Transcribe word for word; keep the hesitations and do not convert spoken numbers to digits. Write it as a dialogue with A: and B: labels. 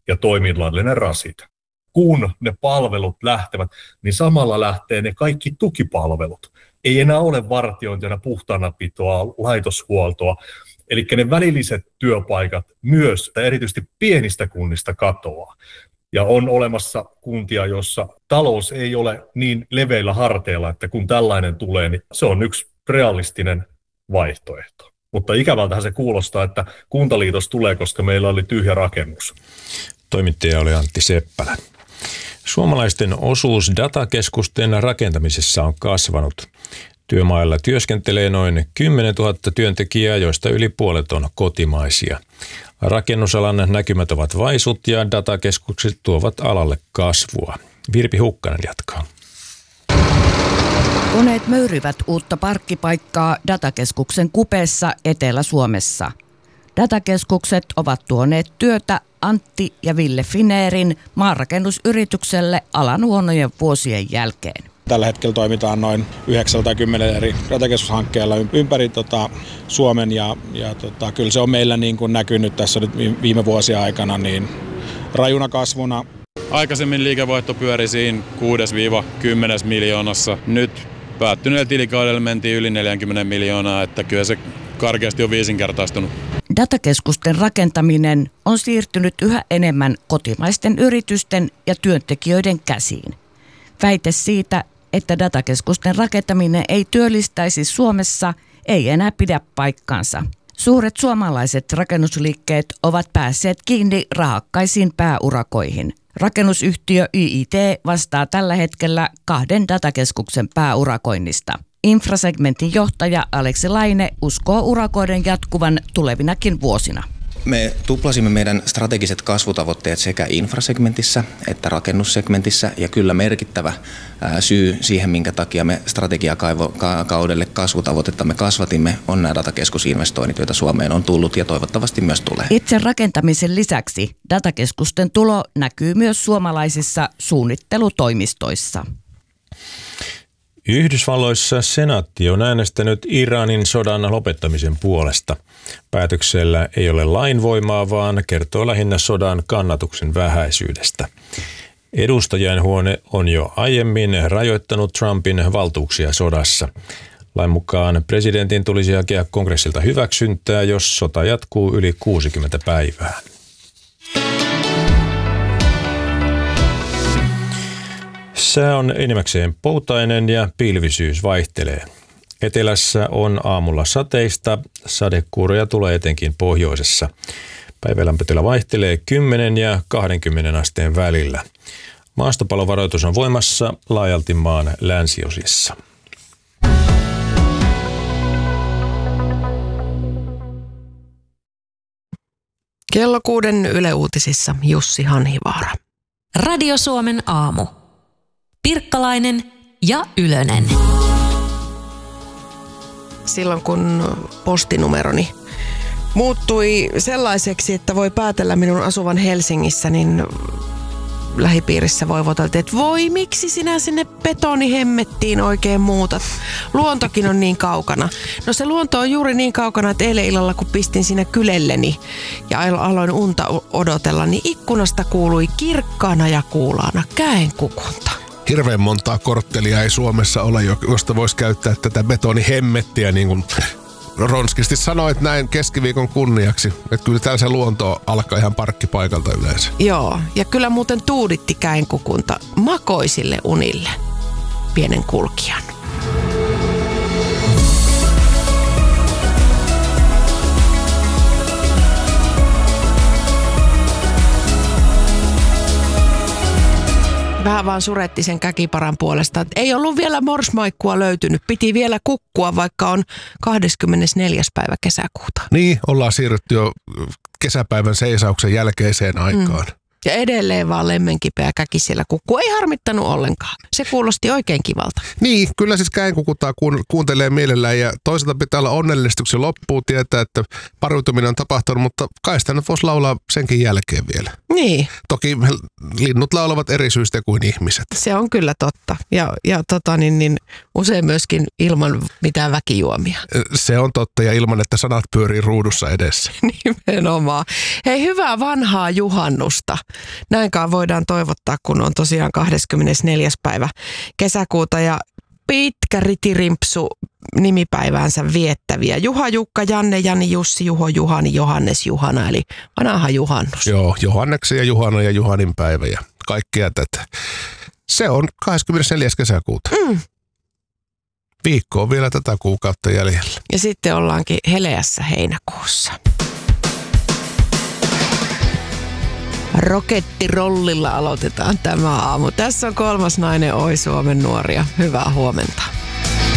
A: ja toiminnallinen rasite. Kun ne palvelut lähtevät, niin samalla lähtee ne kaikki tukipalvelut. Ei enää ole vartiointia, puhtaanapitoa, laitoshuoltoa. Eli ne välilliset työpaikat myös, erityisesti pienistä kunnista katoaa. Ja on olemassa kuntia, jossa talous ei ole niin leveillä harteilla, että kun tällainen tulee, niin se on yksi realistinen vaihtoehto. Mutta ikävältähän se kuulostaa, että kuntaliitos tulee, koska meillä oli tyhjä rakennus.
B: Toimittaja oli Antti Seppälä. Suomalaisten osuus datakeskusten rakentamisessa on kasvanut. Työmailla työskentelee noin kymmenentuhatta työntekijää, joista yli puolet on kotimaisia. Rakennusalan näkymät ovat vaisut ja datakeskukset tuovat alalle kasvua. Virpi Hukkanen jatkaa.
C: Koneet möyryvät uutta parkkipaikkaa datakeskuksen kupeessa Etelä-Suomessa. Datakeskukset ovat tuoneet työtä Antti ja Ville Fineerin maanrakennusyritykselle alan huonojen vuosien jälkeen.
D: Tällä hetkellä toimitaan noin yhdeksän tai kymmenen eri datakeskushankkeella ympäri tota, Suomen ja, ja tota, kyllä se on meillä niin kuin näkynyt tässä nyt viime vuosien aikana niin rajuna kasvuna.
E: Aikaisemmin liikevaihto pyöri siinä kuudesta kymmeneen miljoonassa. Nyt päättyneellä tilikaudella mentiin yli neljäkymmentä miljoonaa, että kyllä se karkeasti on viisinkertaistunut.
C: Datakeskusten rakentaminen on siirtynyt yhä enemmän kotimaisten yritysten ja työntekijöiden käsiin. Väite siitä, että datakeskusten rakentaminen ei työllistäisi Suomessa, ei enää pidä paikkaansa. Suuret suomalaiset rakennusliikkeet ovat päässeet kiinni rahakkaisiin pääurakoihin. Rakennusyhtiö Y I T vastaa tällä hetkellä kahden datakeskuksen pääurakoinnista. Infrasegmentin johtaja Aleksi Laine uskoo urakoiden jatkuvan tulevinakin vuosina.
F: Me tuplasimme meidän strategiset kasvutavoitteet sekä infrasegmentissä että rakennussegmentissä ja kyllä merkittävä syy siihen, minkä takia me strategiakaudelle kasvutavoitetta me kasvatimme, on nämä datakeskusinvestoinnit, joita Suomeen on tullut ja toivottavasti myös tulee.
C: Itse rakentamisen lisäksi datakeskusten tulo näkyy myös suomalaisissa suunnittelutoimistoissa.
B: Yhdysvalloissa senaatti on äänestänyt Iranin sodan lopettamisen puolesta. Päätöksellä ei ole lainvoimaa, vaan kertoo lähinnä sodan kannatuksen vähäisyydestä. Edustajainhuone on jo aiemmin rajoittanut Trumpin valtuuksia sodassa. Lain mukaan presidentin tulisi hakea kongressilta hyväksyntää, jos sota jatkuu yli kuusikymmentä päivää. Sää on enimmäkseen poutainen ja pilvisyys vaihtelee. Etelässä on aamulla sateista, sadekuuroja tulee etenkin pohjoisessa. Päivälämpötila vaihtelee kymmenen ja kaksikymmentä asteen välillä. Maastopalovaroitus on voimassa laajalti maan länsiosissa.
G: Kello kuuden Yle Uutisissa Jussi Hanhivaara.
H: Radio Suomen aamu. Pirkkalainen ja Ylönen.
G: Silloin kun postinumeroni muuttui sellaiseksi, että voi päätellä minun asuvan Helsingissä, niin lähipiirissä voivoteltiin, että voi miksi sinä sinne betonihemmettiin oikein muutat. Luontokin on niin kaukana. No se luonto on juuri niin kaukana, että eilen illalla kun pistin siinä kylelleni ja aloin unta odotella, niin ikkunasta kuului kirkkaana ja kuulaana käenkukunta.
I: Hirveän montaa korttelia ei Suomessa ole, josta voisi käyttää tätä betonihemmettiä, niin kuin ronskisti sanoit näin keskiviikon kunniaksi. Että kyllä täällä se luonto alkaa ihan parkkipaikalta yleensä.
G: Joo, ja kyllä muuten tuuditti käenkukunta makoisille unille pienen kulkijan. Vähän vaan suretti sen käkiparan puolesta, että ei ollut vielä morsmaikkua löytynyt. Piti vielä kukkua, vaikka on kahdeskymmenesneljäs päivä kesäkuuta.
I: Niin, ollaan siirrytty jo kesäpäivän seisauksen jälkeiseen aikaan. Mm.
G: Ja edelleen vaan lemmenkipeä käki siellä kukkuu. Ei harmittanut ollenkaan. Se kuulosti oikein kivalta.
I: Niin, kyllä siis käenkukutaa kuuntelee mielellään ja toisaalta pitää olla onnellistuksi loppuun tietää, että pariutuminen on tapahtunut, mutta kai sitä nyt voisi laulaa senkin jälkeen vielä.
G: Niin.
I: Toki linnut laulavat eri syystä kuin ihmiset.
G: Se on kyllä totta. Ja, ja tota, niin, niin, usein myöskin ilman mitään väkijuomia.
I: Se on totta ja ilman, että sanat pyörii ruudussa edessä.
G: Nimenomaan. Hei, hyvää vanhaa juhannusta. näinkaan voidaan toivottaa, kun on tosiaan kahdeskymmenesneljäs päivä kesäkuuta ja pitkä ritirimpsu nimipäiväänsä viettäviä. Juha, Jukka, Janne, Jani, Jussi, Juho, Juhani, Johannes, Juhana, eli vanha juhannus.
I: Joo, Johanneksen ja Juhana ja Juhanin päivä ja kaikkea tätä. Se on kahdeskymmenesneljäs kesäkuuta. Mm. Viikko on vielä tätä kuukautta jäljellä.
G: Ja sitten ollaankin heleässä heinäkuussa. Rokettirollilla aloitetaan tämä aamu. Tässä on kolmas nainen Oi Suomen nuoria. Hyvää huomenta.